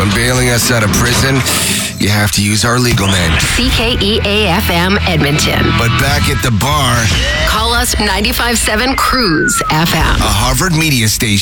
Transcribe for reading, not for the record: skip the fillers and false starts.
When bailing us out of prison, you have to use our legal name. CKEA-FM Edmonton. But back at the bar, Call us 95.7 Cruise FM. a Harvard media station.